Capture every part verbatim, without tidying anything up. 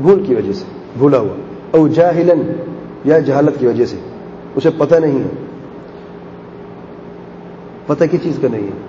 بھول کی وجہ سے، بھولا ہوا، او جاہلن یا جہالت کی وجہ سے، اسے پتہ نہیں ہے. پتہ کی چیز کا نہیں ہے،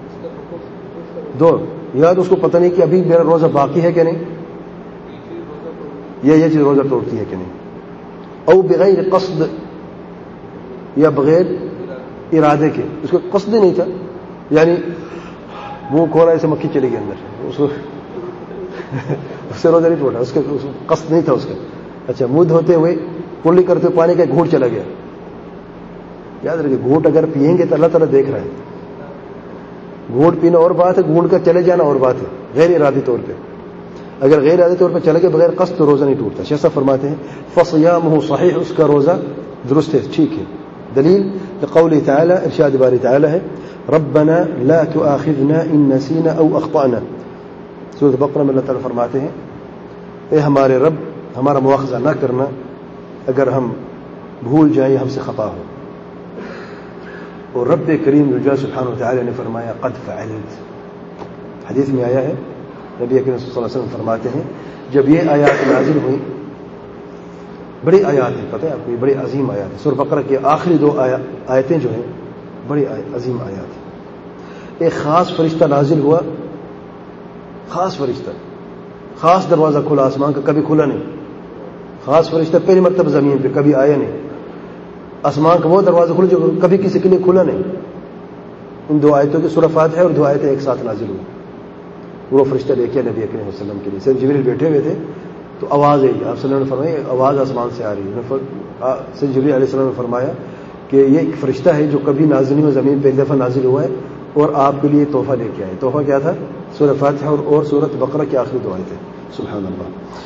دو یا تو اس کو پتہ نہیں کہ ابھی میرا روزہ باقی ہے کہ نہیں، یا یہ چیز روزہ توڑتی ہے کہ نہیں. او بغیر قصد یا بغیر ارادے کے، اس کو قصد نہیں تھا، یعنی منہ کھولا ایسے مکھی چلی گئی اندر، اس کو اس سے روزہ نہیں توڑا، اس کا قصد نہیں تھا اس کا. اچھا منہ دھوتے ہوئے کلی کرتے ہوئے پانی کا گھونٹ چلا گیا. یاد رکھیے گھونٹ اگر پیئیں گے تو اللہ تعالیٰ دیکھ رہا ہے. گھونٹ پینا اور بات ہے، گھونٹ کا چلے جانا اور بات ہے، غیر ارادی طور پہ. اگر غیر ارادی طور پہ چلے گئے بغیر قصد تو روزہ نہیں ٹوٹتا. شیخ صاحب فرماتے ہیں فصیامہ صحیح، اس کا روزہ درست ہے، ٹھیک ہے. دلیل قول تعالی، ارشاد باری تعالی ہے ربنا لا تؤاخذنا ان نسینا او اخطانا. سورۃ بقرہ میں اللہ تعالیٰ فرماتے ہیں اے ہمارے رب ہمارا مواخذہ نہ کرنا اگر ہم بھول جائیں ہم سے خطا ہو. اور رب کریم رجا سبحانہ وتعالی نے فرمایا قد فعلت. حدیث میں آیا ہے نبی کریم صلی اللہ علیہ وسلم فرماتے ہیں جب یہ آیات نازل ہوئی، بڑی آیات ہیں، پتہ ہے آپ کو، یہ بڑی عظیم آیات ہیں. سورۃ بقرہ کی آخری دو آیتیں جو ہیں بڑی عظیم آیات ہیں. ایک خاص فرشتہ نازل ہوا، خاص فرشتہ، خاص دروازہ کھلا آسمان کا، کبھی کھلا نہیں. خاص فرشتہ پہلی مرتبہ زمین پہ، کبھی آیا نہیں. آسمان کا وہ دروازہ کھلا جو کبھی کسی کے لیے کھلا نہیں. ان دو آیتوں کی سورہ فاتحہ اور دو آیتیں ایک ساتھ نازل ہوئی. وہ فرشتہ لے کے نبی کریم صلی اللہ علیہ وسلم کے لیے سید جبریل بیٹھے ہوئے تھے تو آواز آئی. آپ صلی اللہ علیہ وسلم نے فرمایا آواز آسمان سے آ رہی ہے. سید جبریل علیہ السلام نے فرمایا کہ یہ ایک فرشتہ ہے جو کبھی نازل نہیں ہوا، زمین پہ ایک دفعہ نازل ہوا ہے اور آپ کے لیے تحفہ لے کے آئے. تحفہ کیا تھا؟ سورہ فاتحہ اور, اور سورۃ بقرہ کی آخری دو آیتیں. سبحان اللہ.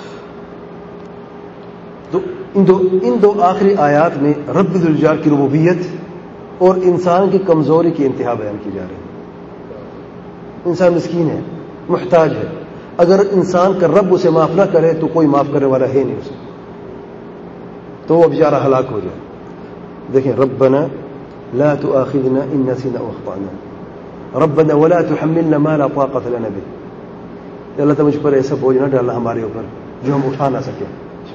تو ان دو ان دو آخری آیات میں رب ذوالجلال کی ربوبیت اور انسان کی کمزوری کی انتہا بیان کی جا رہی ہے. انسان مسکین ہے، محتاج ہے. اگر انسان کا رب اسے معاف نہ کرے تو کوئی معاف کرنے والا ہے نہیں اسے، تو وہ بیچارہ ہلاک ہو جائے. دیکھیں ربنا لا تؤاخذنا ان نسینا او اخطانا ربنا ولا تحملنا ما لا طاقة لنا به. اللہ تعالیٰ مجھ پر ایسا بوجھ نہ ڈالنا ہمارے اوپر جو ہم اٹھا نہ سکیں.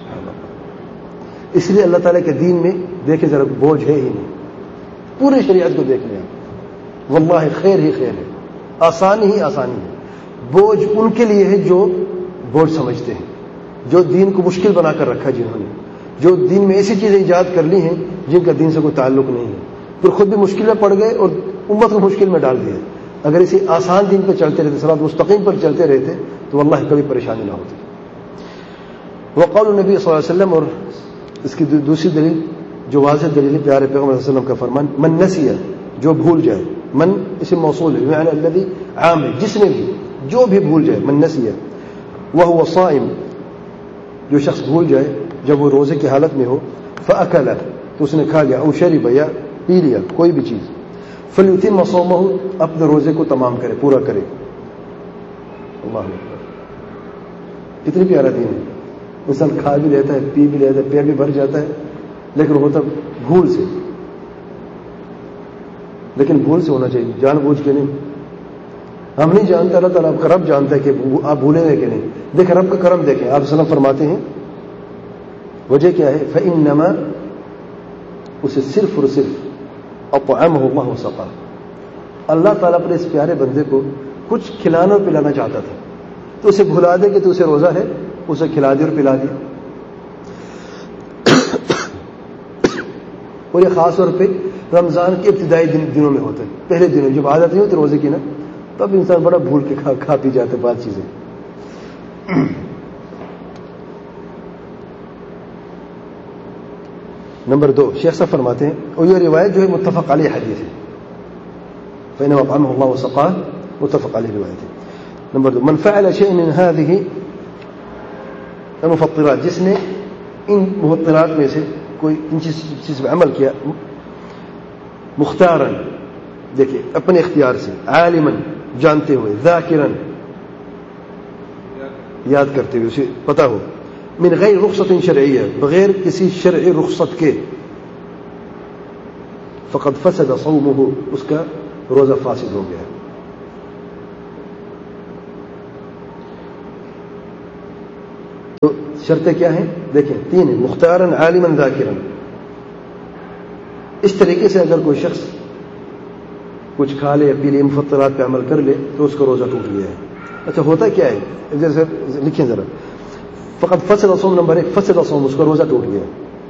اس لیے اللہ تعالیٰ کے دین میں دیکھیں ذرا بوجھ ہے ہی نہیں. پوری شریعت کو دیکھ لیں واللہ خیر ہی خیر ہے، آسانی ہی آسانی ہے. بوجھ ان کے لیے ہے جو بوجھ سمجھتے ہیں، جو دین کو مشکل بنا کر رکھا، جنہوں نے جو دین میں ایسی چیزیں ایجاد کر لی ہیں جن کا دین سے کوئی تعلق نہیں ہے، پھر خود بھی مشکل میں پڑ گئے اور امت کو مشکل میں ڈال دیا. اگر اسی آسان دین پہ چلتے رہتے، صراط مستقیم پر چلتے رہتے تو واللہ کبھی پریشانی نہ ہوتی. وقول النبی صلی اللہ علیہ وسلم، اور اس کی دوسری دلیل جو واضح دلیل ہے پیارے پیغمبر صلی اللہ علیہ وسلم کا فرمان من نسیہ، جو بھول جائے. من اسم موصول ہے یعنی الذی عام ہے، جس نے بھی جو بھی بھول جائے. من نسیہ وهو صائم، جو شخص بھول جائے جب وہ روزے کی حالت میں ہو، فاکل تو اس نے کھا لیا، او شرب یا پی لیا کوئی بھی چیز، فلیتم صومہ اپنے روزے کو تمام کرے، پورا کرے. اللہ اکبر، کتنی پیارا دین ہے. انسان کھا بھی لیتا ہے، پی بھی لیتا ہے، پیٹ بھی بھر جاتا ہے، لیکن ہوتا بھول سے. لیکن بھول سے ہونا چاہیے، جان بوجھ کے نہیں. ہم نہیں جانتے، اللہ تعالیٰ آپ کا رب جانتا ہے کہ آپ بھولیں گے کہ نہیں. دیکھیں رب کا کرم دیکھیں. آپ صلی اللہ علیہ وسلم فرماتے ہیں وجہ کیا ہے؟ فإنما، اسے صرف اور صرف اطعمہ اللہ وسقاہ، اللہ تعالیٰ اپنے اس پیارے بندے کو کچھ کھلانا اور پلانا چاہتا تھا تو اسے بھلا دے کہ تو اسے روزہ ہے، اسے کھلا دیا اور پلا دیا. اور یہ خاص طور پہ رمضان کے ابتدائی دن دنوں میں ہوتا ہے، پہلے دنوں جب عادت نہیں ہوتی روزے کی نا، تب انسان بڑا بھول کے کھا, کھا پی جاتے بات چیزیں. نمبر دو، شیخ صاحب فرماتے ہیں، اور یہ روایت جو ہے متفق علیہ حدیث ہے، فإنما أطعمه الله وسقاه، متفق علیہ روایت ہے. نمبر دو، من فعل شيئا من هذه المفطرات، جس نے ان مفطرات میں سے کوئی ان چیز پہ عمل کیا، مختارا، دیکھیے اپنے اختیار سے، عالما جانتے ہوئے، ذاکرا یاد کرتے ہوئے، اسے پتہ ہو، من غیر رخصت شرعیہ، بغیر کسی شرعی رخصت کے، فقد فسد صومه، اس کا روزہ فاسد ہو گیا. تو شرطیں کیا ہیں دیکھیں تین ہیں. مختارن عالمن ذاکرن. اس طریقے سے اگر کوئی شخص کچھ کھا لے یا پی لے مفطرات پہ عمل کر لے تو اس کا روزہ ٹوٹ گیا ہے. اچھا ہوتا کیا ہے جیسے لکھیں ذرا. فقط فسد صوم نمبر ایک فسد صوم اس کا روزہ ٹوٹ گیا.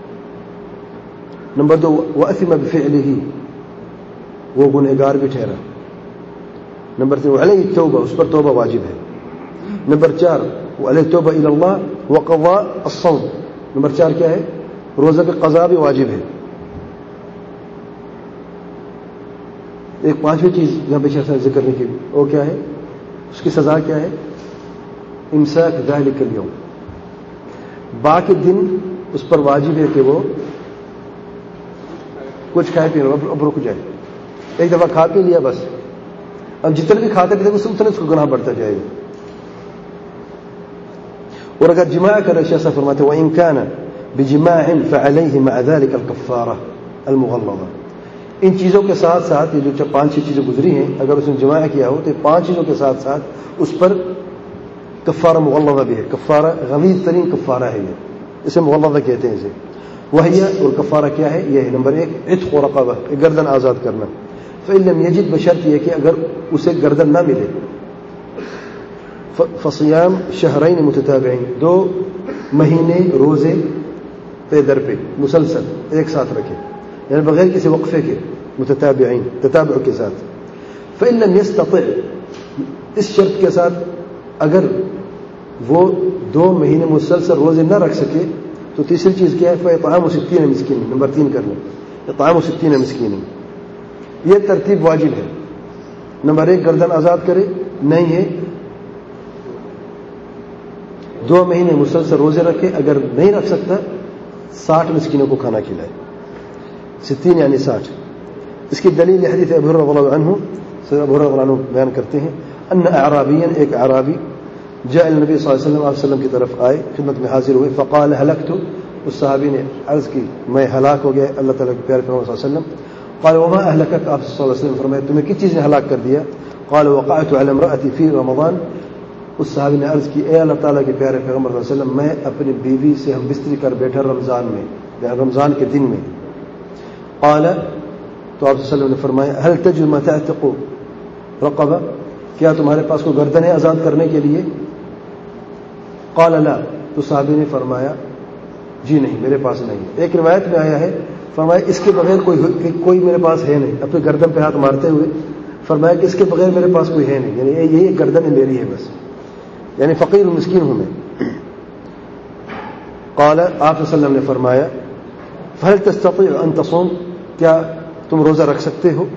نمبر دو وأثم بفعله وہ گنہگار بھی ٹھہرا. نمبر تین علیہ التوبہ اس پر توبہ واجب ہے. نمبر چار علیہ التوبہ الی اللہ وقضاء الصوم. نمبر چار کیا ہے روزہ پہ قضا بھی واجب ہے. ایک پانچویں چیز یہاں پہ شخص نے ذکر نہیں کی وہ کیا ہے اس کی سزا کیا ہے امساک ذلک اليوم. باقی دن اس پر واجب ہے کہ وہ کچھ کھائے پی اب رک جائے. ایک دفعہ کھا پی لیا بس اب جتنے بھی کھاتے پیتے اتنے اس کو گناہ بڑھتا جائے گا. اور اگر جماع کرے شیخ صاحب فرماتے وَإِن كَانَ بِجِمَاعٍ فَعَلَيْهِ مَعَ ذَلِكَ الْكَفَّارَةُ الْمُغَلَّظَةُ. ان چیزوں کے ساتھ ساتھ یہ جو پانچ چھ چیزیں گزری ہیں اگر اس نے جماع کیا ہو تو پانچ چیزوں کے ساتھ ساتھ اس پر کفارہ مغلظہ بھی ہے. کفارہ غلیظ ترین کفارہ ہے یہ اسے مغلظہ کہتے ہیں. اسے وہی اور کفارہ کیا ہے یہ ہے نمبر ایک عتق رقبہ گردن آزاد کرنا. فإن لم يجد بشرط یہ کہ اگر اسے گردن نہ ملے فصیام شہرین متتابعین دو مہینے روزے پہ در پہ مسلسل ایک ساتھ رکھے یعنی بغیر کسی وقفے کے متتابعین تتابع کے ساتھ. فإن لم يستطع اس شرط کے ساتھ اگر وہ دو مہینے مسلسل روزے نہ رکھ سکے تو تیسری چیز کیا ہے فإطعام ستین مسکین. نمبر تین کر لیں اطعام ستین مسکین. یہ ترتیب واجب ہے. نمبر ایک گردن آزاد کرے نہیں ہے دو مہینے مسلسل روزے رکھے اگر نہیں رکھ سکتا ساٹھ مسکینوں کو کھانا کھلائے. ستین یعنی ساٹھ. اس کی دلیل حدیث ابو ہریرہ رضی اللہ عنہ سے ابو ہریرہ رضی اللہ عنہ بیان کرتے ہیں ان اعرابیا ایک اعرابی جاء النبی صلی اللہ علیہ وسلم آپ وسلم کی طرف آئے خدمت میں حاضر ہوئے. فقال هلكت اس صحابی نے عرض کی میں ہلاک ہو گیا اللہ تعالیٰ کے پیارے پیغمبر صلی اللہ علیہ وسلم. قال وما اهلكك آپ صلی اللہ علیہ وسلم فرمایا تمہیں کس چیز نے ہلاک کر دیا. قال وقعت على امرأتي في رمضان اس صحابی نے عرض کی اے اللہ تعالیٰ کے پیارے پیغمبر صلی اللہ علیہ وسلم میں اپنی بیوی سے ہم بستری کر بیٹھا رمضان میں یا رمضان کے دن میں. قال تو آپ صلی اللہ علیہ وسلم نے فرمایا هل تجد ما تعتق رقبہ کیا تمہارے پاس کوئی گردن ہے آزاد کرنے کے لیے. قال لا تو صحابی نے فرمایا جی نہیں میرے پاس نہیں. ایک روایت میں آیا ہے فرمایا اس کے بغیر کوئی کوئی میرے پاس ہے نہیں. اپنے گردن پہ ہاتھ مارتے ہوئے فرمایا کہ اس کے بغیر میرے پاس کوئی ہے نہیں یعنی یہی ایک گردن ہے میری ہے بس یعنی فقیر و مسکین ہوں میں. قال آپ صلی اللہ علیہ وسلم نے فرمایا فهل تستطيع ان تصوم کیا تم روزہ رکھ سکتے ہو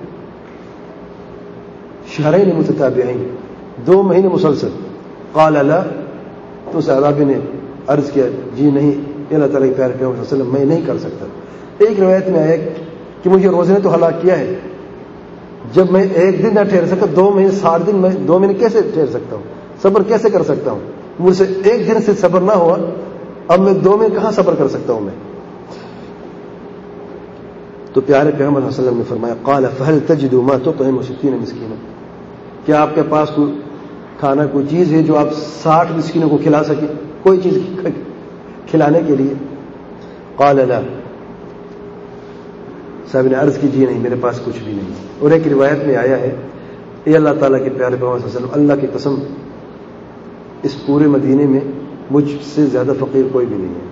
شہرین متتابعین دو مہینے مسلسل. قال لا تو اس اعرابی نے عرض کیا جی نہیں اللہ تعالیٰ کے پیارے پیغمبر صلی اللہ علیہ وسلم میں نہیں کر سکتا. ایک روایت میں آیا کہ مجھے روزے نے تو ہلاک کیا ہے جب میں ایک دن نہ ٹھہر سکتا دو مہینے ساٹھ دن میں دو مہینے کیسے ٹھہر سکتا ہوں صبر کیسے کر سکتا ہوں مجھ سے ایک دن سے صبر نہ ہوا اب میں دو مہینے کہاں صبر کر سکتا ہوں میں. تو پیارے پیغمبر صلی اللہ علیہ وسلم نے فرمایا قال فهل تجد ما تطعم ستین مسکینا کیا آپ کے پاس کوئی کھانا کوئی چیز ہے جو آپ ساٹھ مسکینوں کو کھلا سکیں کوئی چیز کھلانے کے لیے. قال لا صاحب نے عرض کی جی نہیں میرے پاس کچھ بھی نہیں. اور ایک روایت میں آیا ہے اے اللہ تعالیٰ کے پیارے پیغمبر صلی اللہ علیہ وسلم اللہ کی قسم اس پورے مدینے میں مجھ سے زیادہ فقیر کوئی بھی نہیں ہے.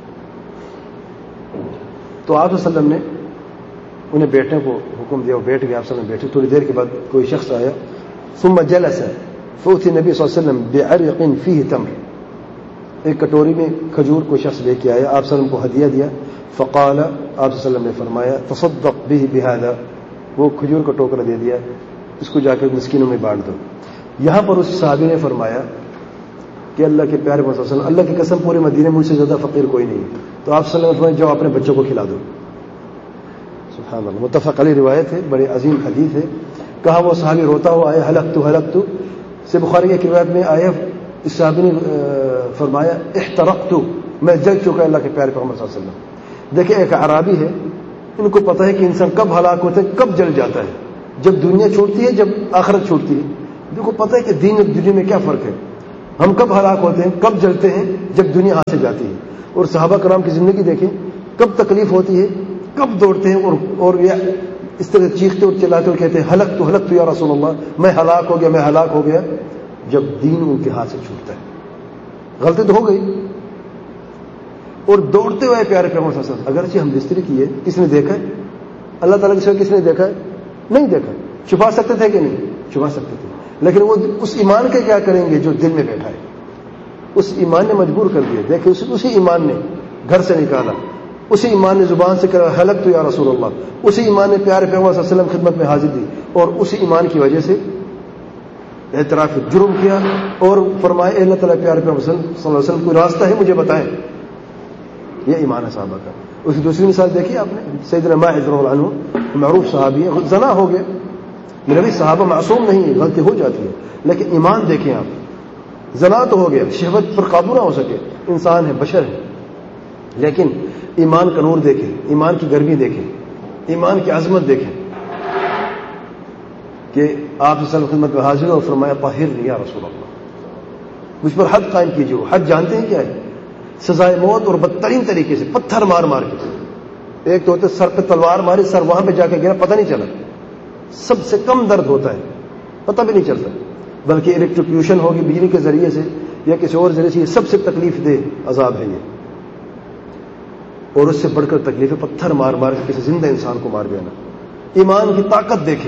تو آپ صلی اللہ علیہ وسلم نے انہیں بیٹھنے کو حکم دیا وہ بیٹھ گئے. آپ صلی اللہ علیہ وسلم بیٹھے. تھوڑی دیر کے بعد کوئی شخص آیا ثم جلس فأتي النبي صلی اللہ علیہ وسلم بعرق فيه تمر ایک کٹوری میں کھجور کو شخص لے کے آیا آپ صلی اللہ علیہ وسلم کو ہدیہ دیا. فقال آپ صلی اللہ علیہ وسلم نے فرمایا تصدق به بهذا وہ کھجور کا ٹوکرا دے دیا اس کو جا کے مسکینوں میں بانٹ دو. یہاں پر اس صحابی نے فرمایا کہ اللہ کے پیارے محمد صلی اللہ علیہ وسلم اللہ کی قسم پورے مدینے میں مجھ سے زیادہ فقیر کوئی نہیں ہے. تو آپ صلی اللہ علیہ وسلم جو اپنے بچوں کو کھلا دو. سبحان اللہ متفق علیہ روایت ہے بڑی عظیم حدیث ہے. کہا وہ صحابی روتا ہوا آیا ہلکت ہلکت سے بخاری کی روایت میں آیا اس صحابی نے فرمایا احترقت میں جل چکا اللہ کے پیارے پیغمبر صلی اللہ علیہ وسلم. دیکھیں ایک عرابی ہے ان کو پتہ ہے کہ انسان کب ہلاک ہوتا ہے کب جل جاتا ہے جب دنیا چھوڑتی ہے جب آخرت چھوڑتی ہے. دیکھو پتہ ہے کہ دین اور دنیا میں کیا فرق ہے. ہم کب ہلاک ہوتے ہیں, کب جلتے ہیں؟ جب دنیا ہاتھ سے جاتی ہے. اور صحابہ کرام کی زندگی دیکھیں, کب تکلیف ہوتی ہے, کب دوڑتے ہیں اور اور اس طرح چیختے اور چلاتے اور کہتے ہیں ہلک تو ہلک تو یا رسول اللہ, میں ہلاک ہو گیا, میں ہلاک ہو گیا. جب دین ان کے ہاتھ سے چھوٹتا ہے, غلطی تو ہو گئی, اور دوڑتے ہوئے پیارے پیغمبر صلی اللہ علیہ وسلم. اگرچہ ہم بستری کی ہے, کس نے دیکھا ہے؟ اللہ تعالیٰ کے سوا کس نے دیکھا ہے؟ نہیں دیکھا. چھپا سکتے تھے کہ نہیں؟ چھپا سکتے تھے, لیکن وہ اس ایمان کے کیا کریں گے جو دل میں بیٹھا ہے. اس ایمان نے مجبور کر دیا. دیکھیں اسی ایمان نے گھر سے نکالا, اسی ایمان نے زبان سے کہا ہلک تو یا رسول اللہ, اسی ایمان نے پیارے پیغمبر صلی اللہ علیہ وسلم خدمت میں حاضر دی, اور اسی ایمان کی وجہ سے اعتراف جرم کیا اور فرمائے اللہ تعالیٰ پیارے پیغمبر صلی اللہ علیہ وسلم کوئی راستہ ہے مجھے بتائیں. یہ ایمان ہے صحابہ کا. اس کی دوسری مثال دیکھی آپ نے, سیدنا ماعز رضی اللہ عنہ, معروف صحابی ہے, زنا ہو گیا. میرے بھی صحابہ معصوم نہیں ہے, غلطی ہو جاتی ہے, لیکن ایمان دیکھیں آپ. زنا تو ہو گیا, شہوت پر قابو نہ ہو سکے, انسان ہے, بشر ہے, لیکن ایمان کا نور دیکھیں, ایمان کی گرمی دیکھیں, ایمان کی عظمت دیکھیں کہ آپ صلی اللہ علیہ وسلم خدمت میں حاضر اور فرمایا طاہرنی یا رسول اللہ, مجھ پر حد قائم کیجیے. وہ حد جانتے ہیں کیا ہے؟ سزائے موت, اور بدترین طریقے سے پتھر مار مار کے. ایک تو ہوتا ہے سر پہ تلوار ماری, سر وہاں پہ جا کے گرا, پتہ نہیں چلا. سب سے کم درد ہوتا ہے, پتہ بھی نہیں چلتا, بلکہ الیکٹروکیوشن ہوگی بجلی کے ذریعے سے یا کسی اور ذریعے سے, یہ سب سے تکلیف دہ عذاب ہے یہ. اور اس سے بڑھ کر تکلیف ہے پتھر مار مار کے کسی زندہ انسان کو مار دینا. ایمان کی طاقت دیکھیں.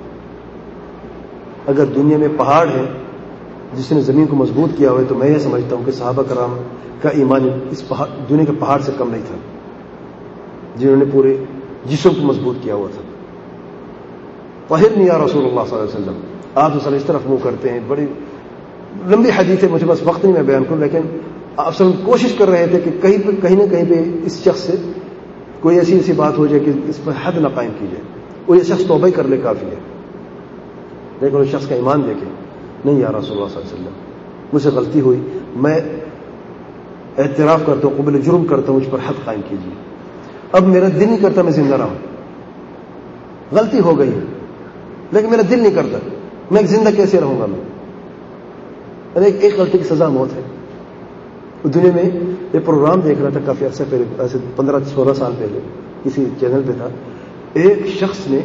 اگر دنیا میں پہاڑ ہے جس نے زمین کو مضبوط کیا ہوا ہے, تو میں یہ سمجھتا ہوں کہ صحابہ کرام کا ایمان اس پہاڑ دنیا کے پہاڑ سے کم نہیں تھا, جنہوں نے پورے جسم کو مضبوط کیا ہوا تھا. طاہرنی یا رسول اللہ صلی اللہ علیہ وسلم. آپ صلی اس طرف منہ کرتے ہیں, بڑی لمبی حدیث ہے, مجھے بس وقت نہیں میں بیان کروں, لیکن آپ صلی کوشش کر رہے تھے کہ کہیں پہ کہیں نہ کہیں پہ اس شخص سے کوئی ایسی ایسی بات ہو جائے کہ اس پر حد نہ قائم کی جائے, اور یہ شخص توبہ کر لے کافی ہے. لیکن اس شخص کا ایمان دیکھیں, نہیں یا رسول اللہ صلی اللہ علیہ وسلم, مجھ سے غلطی ہوئی, میں اعتراف کرتا ہوں, قبل جرم کرتا ہوں, مجھ پر حد قائم کیجیے. اب میرا دل نہیں کرتا میں زندہ رہوں, غلطی ہو گئی لیکن میرا دل نہیں کرتا, میں زندہ کیسے رہوں گا؟ میں ایک, ایک غلطی کی سزا موت ہے. دنیا میں ایک پروگرام دیکھ رہا تھا کافی عرصہ پہلے, ایسے پندرہ سولہ سال پہلے کسی چینل پہ تھا. ایک شخص نے,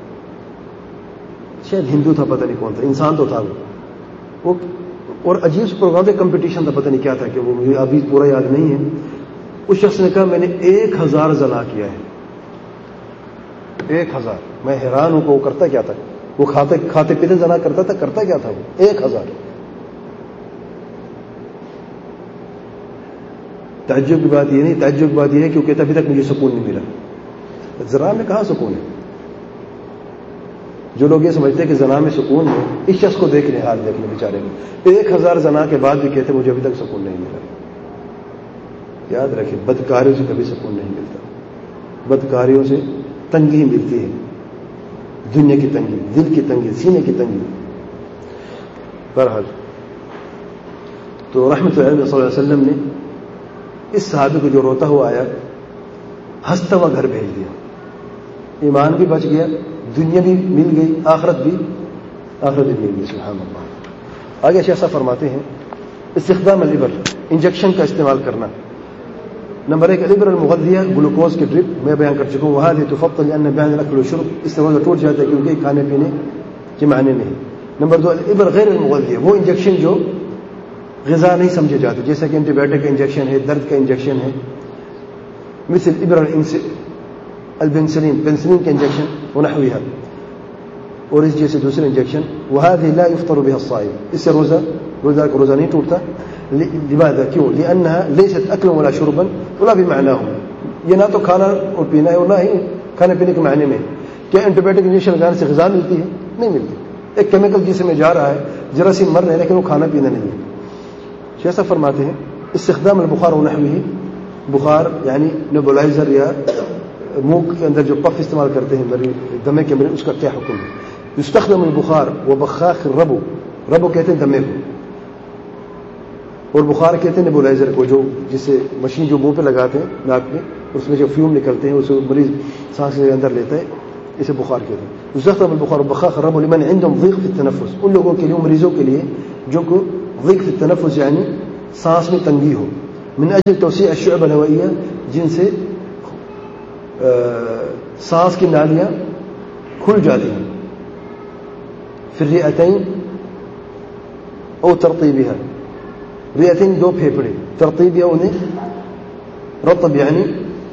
شاید ہندو تھا, پتہ نہیں کون تھا, انسان تو تھا وہ, اور عجیب سے پروگرام پہ کمپٹیشن تھا, پتہ نہیں کیا تھا, کہ وہ مجھے ابھی پورا یاد نہیں ہے. اس شخص نے کہا میں نے ایک ہزار زنا کیا ہے. ایک ہزار. میں حیران ہوں کہ وہ کرتا کیا تھا. وہ کھاتے کھاتے پیتے زنا کرتا تھا, کرتا کیا تھا وہ؟ ایک ہزار. تعجب کی بات یہ نہیں, تعجب کی بات یہ ہے کہ وہ کہتا ابھی تک مجھے سکون نہیں ملا. زنا میں کہاں سکون ہے؟ جو لوگ یہ سمجھتے ہیں کہ زنا میں سکون ہے, اس شخص کو دیکھ لیں, حال دیکھ لیں بیچارے میں, ایک ہزار زنا کے بعد بھی کہتے مجھے ابھی تک سکون نہیں ملا. یاد رکھیں, بدکاریوں سے کبھی سکون نہیں ملتا, بدکاریوں سے تنگی ملتی ہے, دنیا کی تنگی, دل کی تنگی, سینے کی تنگی. بہرحال تو رحمت اللہ صلی اللہ علیہ وسلم نے اس صحابی کو جو روتا ہوا آیا, ہنستا ہوا گھر بھیج دیا. ایمان بھی بچ گیا, دنیا بھی مل گئی, آخرت بھی آخرت بھی مل گئی. سبحان اللہ. آگے شیخ صاحب فرماتے ہیں استخدام الابر, انجیکشن کا استعمال کرنا. نمبر ایک, الابر المغذیہ, گلوکوز کی ڈرپ, میں بیان کر چکا ہوں. وہاں بھی تفضل لان بیان الاکل والشرب, اس سے وہ ٹوٹ جاتا ہے کیونکہ کھانے پینے کے معنی میں ہے. نمبر دو, الابر غیر المغذیہ, وہ انجیکشن جو غذا نہیں سمجھے جاتے, جیسا کہ اینٹی بایوٹک کا انجیکشن ہے, درد کا انجیکشن ہے, مثل ابر البنسلین, پنسلین کا انجیکشن ونحوها, اور اس جیسے دوسرے انجیکشن. وهذه لا يفطر بها الصائم, اس سے روزہ روزہ کا روزہ نہیں ٹوٹتا. لماذا؟ کیوں؟ لانها ليست اكلا ولا شربا ولا بمعناه, یہ نہ تو کھانا اور پینا ہے اور نہ ہی کھانے پینے کے معنی میں. کیا اینٹی بایوٹک انجیکشن لگانے سے غذا ملتی ہے؟ نہیں ملتی. ایک کیمیکل جسم میں جا رہا ہے, جراثیم مر رہے ہیں, لیکن وہ کھانا پینا نہیں ہے. شیخ صاحب فرماتے ہیں استخدام البخار ونحوه, بخار یعنی نیبولائزر یا منہ کے اندر جو پف استعمال کرتے ہیں دمے کے مریض, اس کا کیا حکم ہے؟ یستخدم البخار وبخاخ الربو, ربو کہتے ہیں دمے کو, اور بخار کہتے ہیں نیبولائزر کو, جو جسے مشین جو منہ پہ لگاتے ہیں ناک میں, اس میں جو فیوم نکلتے ہیں اسے مریض سانس کے اندر لیتا ہے, اسے بخار کہتے ہیں. یستخدم البخار وبخاخ الربو لمن عندهم ضيق في التنفس, ان لوگوں کے لیے, مریضوں کے لیے جو کو ضيق في التنفس يعني सांस में तंगी हो, من अजल तोसी अशुअब नवैया जिनसे सांस की नालियां खुल जाती हैं, फिर रियतैन और तरतीबिहा, रियतैन दो फेफड़े, तरतीबिया उन्हें रतब यानी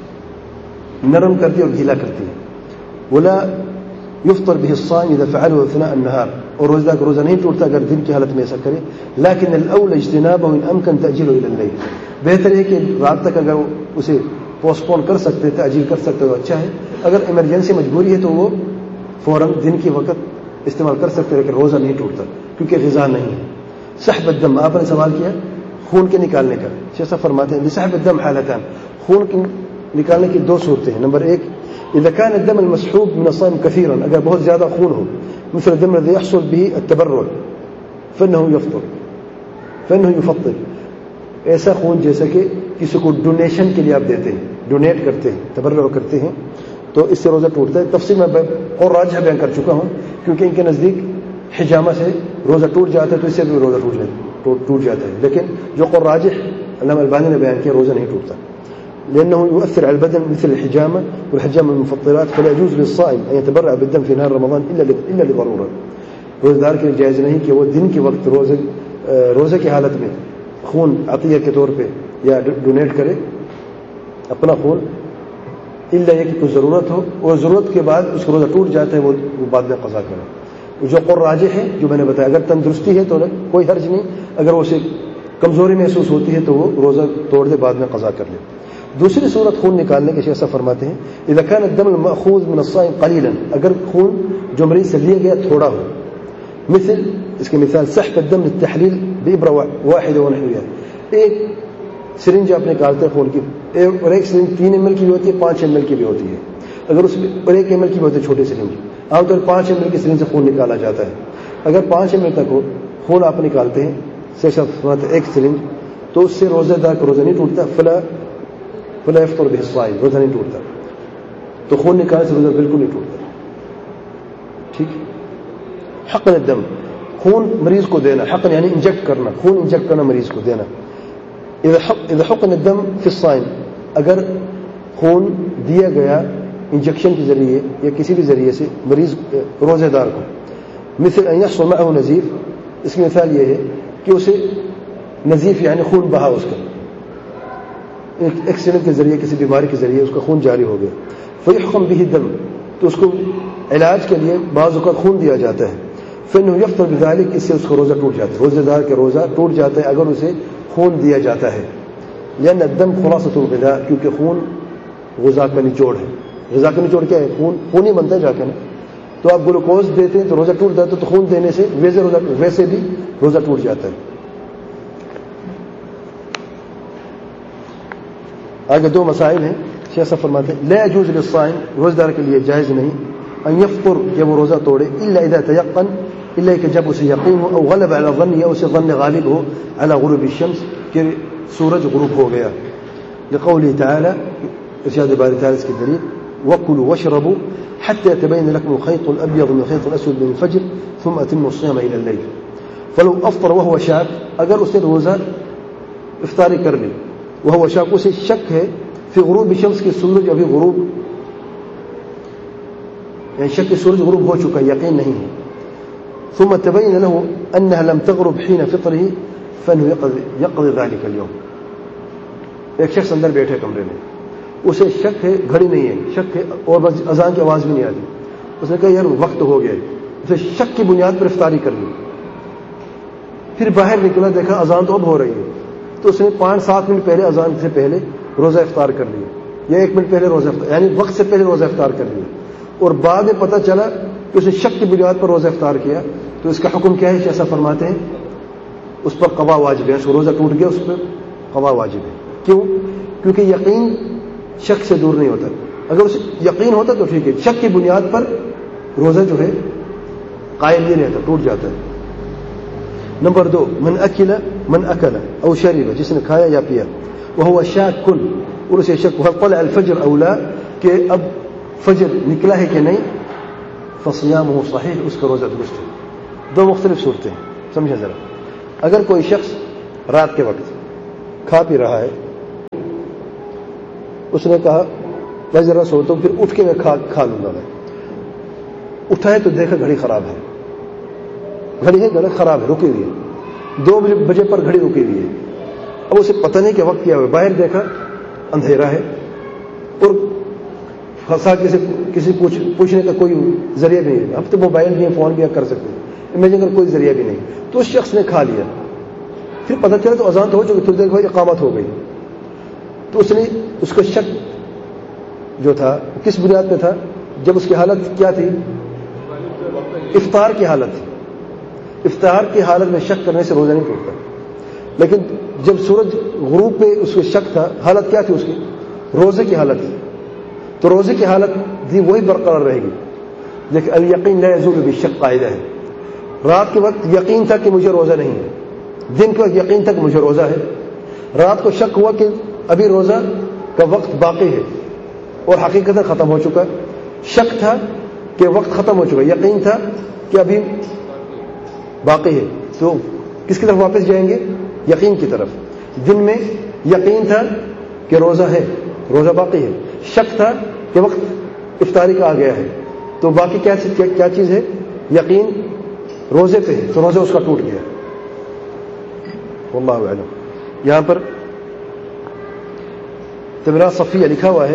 नरम करती और गीला करती है. वला युफ्तर बिही الصائم इذا फअलहु अثناء النهار, और रोजा का रोजा नहीं टूटता अगर दिन की हालत में ऐसा करे. लेकिन الأولى اجتنابه إن أمكن تأجيله إلى الليل, बेहतर है कि रात तक अगर उसे पोस्टपोन कर सकते हैं, ताजील कर सकते हो अच्छा है. अगर इमरजेंसी मजबूरी है तो वो फौरन दिन की वक्त इस्तेमाल कर सकते हैं, लेकिन रोजा नहीं टूटता क्योंकि ग़िज़ा नहीं है. सहब الدم, आपने सवाल किया खून के निकालने का, जैसा फरमाते हैं लिसहब الدم हालतान, खून की निकालने की दो सूरतें हैं. नंबर एक, إذا كان الدم المسحوب من الصائم كثيرا, अगर बहुत ज़्यादा खून हो, مثل الدم الذي يحصل به التبرع فإنه يفطر فإنه يفطر, ऐसा खून जैसा कि किसी को डोनेशन के लिए आप देते हैं, डोनेट करते हैं, तबर्रुअ करते हैं, तो इससे रोज़ा टूटता है. तफसील में और राजिह बयान कर चुका हूँ, क्योंकि इनके नज़दीक हिजामा से रोज़ा टूट जाता है तो इससे भी रोज़ा टूट जाता टूट जाता है. लेकिन जो और राजिह अल्लामा अलबानी ने बयान किया, रोज़ा नहीं टूटता, لأنه يؤثر على البدن مثل الحجامة, والحجامة من المفطرات, فلا يجوز للصائم أن يتبرع بالدم في نهار رمضان إلا إلا لضرورة. روزدار کے لیے جائز نہیں کہ وہ دن کے وقت روزے روزے کی حالت میں خون عطیہ کے طور پہ یا ڈونیٹ کرے اپنا خون, الا یہ کہ کوئی ضرورت ہو, اور ضرورت کے بعد اس کا روزہ ٹوٹ جاتا ہے وہ بعد میں قضا کرے. جو قر راجح ہے جو میں نے بتایا, اگر تندرستی ہے تو کوئی حرج نہیں, اگر اسے کمزوری محسوس ہوتی ہے تو وہ روزہ توڑ دے, بعد میں قضا کر لے. دوسری صورت خون نکالنے کے شیخ فرماتے ہیں اذا كان الدم المأخوذ من الصائم قليلا, اگر خون جو مریض سے لیا گیا تھوڑا ہو, مثل اس کے مثال سحب الدم للتحلیل بإبرة واحدة ونحوها, ایک سرنج آپ نکالتے ہیں خون کی, اور ایک سرنج تین ایم ایل کی بھی ہوتی ہے, پانچ ایم ایل کی بھی ہوتی ہے. اگر اس میں اور ایک ایم ایل کی بھی ہوتی ہے چھوٹی سرنج, عام طور پانچ ایم ایل کی سرنج سے خون نکالا جاتا ہے. اگر پانچ ایم ایل تک ہو خون آپ نکالتے ہیں ایک سرنج, تو اس سے روزہ دار کا روزہ نہیں ٹوٹتا, فلا فلا يفطر به الصائم, روزہ نہیں ٹوٹتا. تو خون نکالنے سے روزہ بالکل نہیں ٹوٹتا. ٹھیک. حقن الدم, خون مریض کو دینا, حقن یعنی انجیکٹ کرنا, خون انجیکٹ کرنا مریض کو دینا. اذا حقن الدم في الصائم, اگر خون دیا گیا انجیکشن کے ذریعے یا کسی بھی ذریعے سے مریض روزہ دار کو, مثل ان يحصل معه نزيف, اس کی مثال یہ ہے کہ اسے نزیف یعنی خون بہا اس کا, ایکسیڈنٹ کے ذریعے کسی بیماری کے ذریعے اس کا خون جاری ہو گیا, فيحقن به الدم, تو اس کو علاج کے لیے بعض اوقات خون دیا جاتا ہے. فإنه يفطر بذلك, اس سے اس کا روزہ ٹوٹ جاتا ہے, روزہ دار کا روزہ ٹوٹ جاتا ہے اگر اسے خون دیا جاتا ہے. لأن الدم خلاصة الغذاء, کیونکہ خون غذا کا نچوڑ ہے. غذا کا نچوڑ کیا ہے؟ خون. خون ہی بنتا ہے جا کے نا. تو آپ گلوکوز دیتے ہیں تو روزہ ٹوٹ جاتا ہے, تو خون دینے سے ویسے روزہ ویسے بھی روزہ ٹوٹ جاتا ہے. آگے دو مسائل ہیں. شیخ صاحب فرماتے ہیں لا يجوز للصائم, روزہ دار کے لیے جائز نہیں, ان يفطر, کہ وہ روزہ توڑے, الا اذا تيقن, الا کہ جب اسے یقین ہو, او غلب على الظن, یا اسے ظن غالب ہو, على غروب الشمس, کہ سورج غروب ہو گیا. لقوله تعالى, ارشاد باری تعالی اس کی دلیل, وكلوا واشربوا حتى يتبين لكم الخيط الابيض من الخيط الاسود من الفجر ثم اتموا الصيام الى الليل. فلو افطر وهو شاك, اگر اسے روزہ افطاری کر لی, وهو شاك, اسے شک ہے فی غروب الشمس, کی سورج ابھی غروب, یعنی شک کہ سورج غروب ہو چکا, یقین نہیں ہے. ثم تبين له انها لم تغرب حين فطره فانه يقضي يقضي ذلك اليوم. ایک شخص اندر بیٹھے کمرے میں, اسے شک ہے, گھڑی نہیں ہے, شک ہے, اور بس اذان کی آواز بھی نہیں آتی. اس نے کہا یار وقت ہو گیا, اسے شک کی بنیاد پر افطاری کر لی. پھر باہر نکلا, دیکھا اذان تو اب ہو رہی ہے, تو اس نے پانچ سات منٹ پہلے اذان سے پہلے روزہ افطار کر لیا, یا ایک منٹ پہلے روزہ افطار, یعنی وقت سے پہلے روزہ افطار کر لیا, اور بعد میں پتہ چلا کہ اسے شک کی بنیاد پر روزہ افطار کیا, تو اس کا حکم کیا ہے؟ جیسا فرماتے ہیں اس پر قضا واجب ہے. اس کو روزہ ٹوٹ گیا, اس پر قضا واجب ہے. کیوں؟ کیونکہ یقین شک سے دور نہیں ہوتا. اگر اسے یقین ہوتا تو ٹھیک ہے, شک کی بنیاد پر روزہ جو ہے قائم نہیں رہتا, ٹوٹ جاتا ہے. نمبر دو, من اکل من اکل او شرب, جس نے کھایا یا پیا, وهو شاک, اور اسے شک هل طلع الفجر او لا, کہ اب فجر نکلا ہے کہ نہیں, فصيامه صحیح, اس کا روزہ درست ہے. دو مختلف صورتیں ہیں, سمجھا ذرا. اگر کوئی شخص رات کے وقت کھا پی رہا ہے، اس نے کہا میں ذرا سوتا ہوں، پھر اٹھ کے میں کھا کھا لوں گا، میں اٹھا ہے تو دیکھا گھڑی خراب ہے، گھڑی ہے گھڑی خراب ہے، رکی ہوئی ہے، دو بجے پر گھڑی رکی ہوئی ہے. اب اسے پتہ نہیں کہ وقت کیا ہوا، باہر دیکھا اندھیرا ہے اور پھنسا کسی کسی پوچھ, پوچھنے کا کوئی ذریعہ بھی نہیں. اب تو موبائل بھی ہے، فون بھی کر سکتے ہیں، امیجن کر کوئی ذریعہ بھی نہیں. تو اس شخص نے کھا لیا، پھر پتہ چلا تو اذان تو ہو چکی، تھوڑی دیر بعد اقامت ہو گئی. تو اس نے اس کا شک جو تھا کس بنیاد پہ تھا؟ جب اس کی حالت کیا تھی؟ افطار کی حالت تھی. افطار کی حالت میں شک کرنے سے روزہ نہیں ٹوٹتا. لیکن جب سورج غروب پہ اس کو شک تھا، حالت کیا تھی اس کی؟ روزے کی حالت تھی. تو روزے کی حالت بھی وہی برقرار رہے گی. لیکن الیقین لا یزول بالشک قاعدہ ہے. رات کے وقت یقین تھا کہ مجھے روزہ نہیں ہے، دن کے وقت یقین تھا کہ مجھے روزہ ہے. رات کو شک ہوا کہ ابھی روزہ کا وقت باقی ہے اور حقیقت ختم ہو چکا. شک تھا کہ وقت ختم ہو چکا، یقین تھا کہ ابھی باقی ہے. تو کس کی طرف واپس جائیں گے؟ یقین کی طرف. دن میں یقین تھا کہ روزہ ہے، روزہ باقی ہے. شک تھا کہ وقت افطاری کا آ گیا ہے. تو باقی کیا کیا چیز ہے؟ یقین روزے پہ ہے، تو روزہ اس کا ٹوٹ گیا. واللہ اعلم. یہاں پر تمرا صفیہ لکھا ہوا ہے،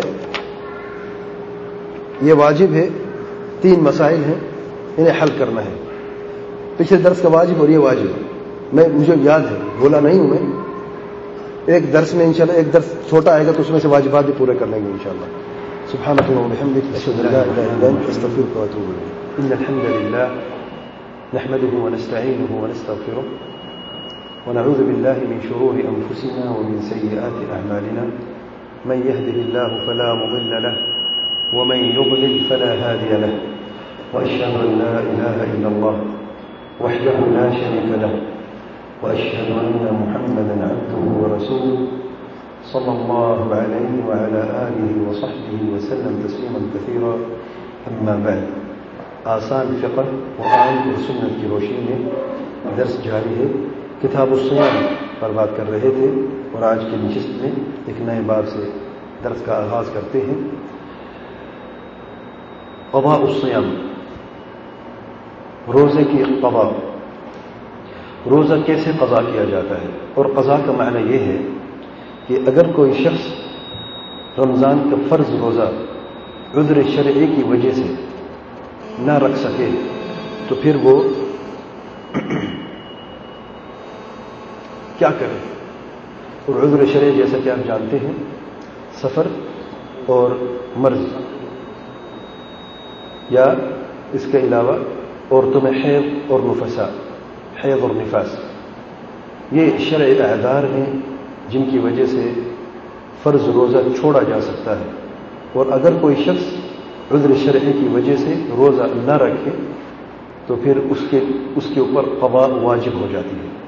یہ واجب ہے. تین مسائل ہیں، انہیں حل کرنا ہے. پچھلے درس کا واجب اور یہ واجب میں مجھے یاد ہے، بولا نہیں ہوں میں. ایک درس میں انشاءاللہ ایک درس چھوٹا آئے گا تو اس میں سے واجبات بھی پورے کر لیں گے انشاءاللہ. سبحانك اللهم وبحمدك اشهد ان لا اله الا انت استغفرك واتوب اليك. ان الحمد لله نحمده ونستعينه ونستغفره ونعوذ بالله من شرور انفسنا ومن سيئات اعمالنا. من يهده الله فلا مضل له ومن يضلل فلا هادي له. واشهد ان لا اله الا الله وحده لا شريك له واشهد ان محمدا عبده ورسوله صلى الله عليه وعلى آله وصحبه وسلم تسليما كثيرا. اما بعد. آسان فقہ قرآن اور سنت کی روشنی میں درس جاری ہے. کتاب الصیام پر بات کر رہے تھے اور آج کی نشست میں ایک نئے باب سے درس کا آغاز کرتے ہیں. قضاء الصیام، روزے کی قضا. روزہ کیسے قضا کیا جاتا ہے؟ اور قضا کا معنی یہ ہے کہ اگر کوئی شخص رمضان کا فرض روزہ عذر شرعی کی وجہ سے نہ رکھ سکے تو پھر وہ کیا کرے؟ اور عذر شرعی جیسا کہ آپ جانتے ہیں سفر اور مرض، یا اس کے علاوہ عورتوں میں حیض اور نفسا، حیض اور نفاس، یہ شرعی اعذار ہیں جن کی وجہ سے فرض روزہ چھوڑا جا سکتا ہے. اور اگر کوئی شخص عذر شرعی کی وجہ سے روزہ نہ رکھے تو پھر اس کے اس کے اوپر قضا واجب ہو جاتی ہے.